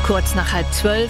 kurz nach 11:30.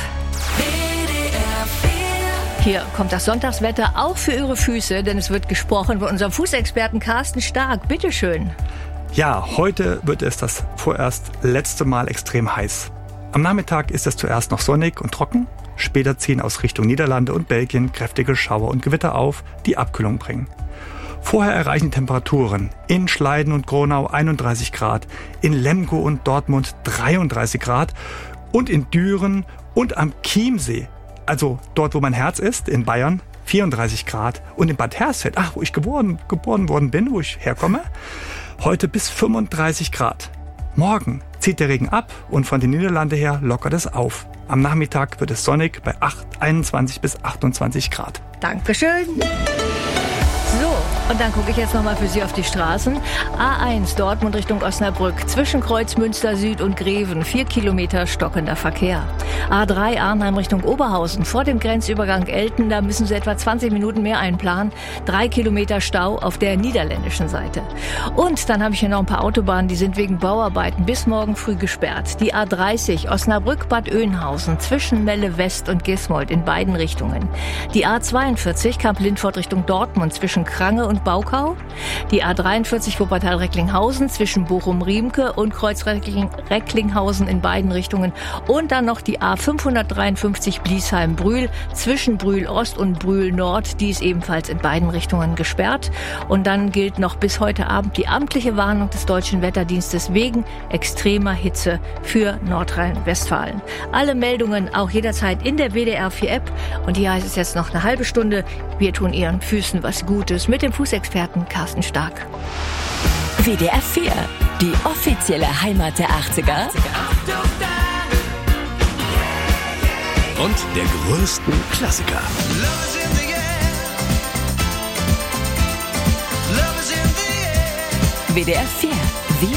Hier kommt das Sonntagswetter auch für Ihre Füße, denn es wird gesprochen von unserem Fußexperten Carsten Stark. Bitte schön. Ja, heute wird es das vorerst letzte Mal extrem heiß. Am Nachmittag ist es zuerst noch sonnig und trocken. Später ziehen aus Richtung Niederlande und Belgien kräftige Schauer und Gewitter auf, die Abkühlung bringen. Vorher erreichen Temperaturen in Schleiden und Gronau 31 Grad, in Lemgo und Dortmund 33 Grad und in Düren und am Chiemsee, also dort, wo mein Herz ist, in Bayern, 34 Grad und in Bad Hersfeld, wo ich geboren worden bin, wo ich herkomme, heute bis 35 Grad. Morgen zieht der Regen ab und von den Niederlanden her lockert es auf. Am Nachmittag wird es sonnig bei 21 bis 28 Grad. Dankeschön. So, und dann gucke ich jetzt nochmal für Sie auf die Straßen. A1 Dortmund Richtung Osnabrück, zwischen Kreuzmünster Süd und Greven, 4 Kilometer stockender Verkehr. A3 Arnheim Richtung Oberhausen, vor dem Grenzübergang Elten, da müssen Sie etwa 20 Minuten mehr einplanen. 3 Kilometer Stau auf der niederländischen Seite. Und dann habe ich hier noch ein paar Autobahnen, die sind wegen Bauarbeiten bis morgen früh gesperrt. Die A30 Osnabrück-Bad Oeynhausen, zwischen Melle West und Gismold in beiden Richtungen. Die A42 Kamp-Lindfort Richtung Dortmund, zwischen Krange und Baukau. Die A43 Wuppertal-Recklinghausen zwischen Bochum-Riemke und Kreuz-Recklinghausen in beiden Richtungen. Und dann noch die A553 Bliesheim-Brühl zwischen Brühl-Ost und Brühl-Nord. Die ist ebenfalls in beiden Richtungen gesperrt. Und dann gilt noch bis heute Abend die amtliche Warnung des Deutschen Wetterdienstes wegen extremer Hitze für Nordrhein-Westfalen. Alle Meldungen auch jederzeit in der WDR 4-App. Und hier heißt es jetzt noch eine halbe Stunde. Wir tun Ihren Füßen was Gutes mit dem Fußexperten Carsten Stark. WDR 4, die offizielle Heimat der 80er. Und der größten Klassiker. WDR 4.